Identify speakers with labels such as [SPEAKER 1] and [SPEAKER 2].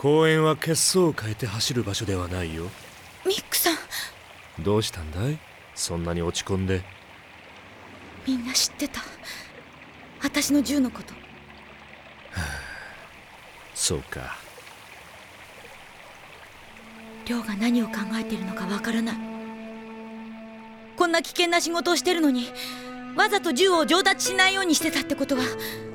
[SPEAKER 1] 公園は血相を変えて走る場所ではないよ。
[SPEAKER 2] ミックさん。
[SPEAKER 1] どうしたんだい、そんなに落ち込んで。
[SPEAKER 2] みんな知ってた、私の銃のこと。
[SPEAKER 1] そうか。
[SPEAKER 2] 亮が何を考えているのかわからない。こんな危険な仕事をしてるのにわざと銃を上達しないようにしてたってことは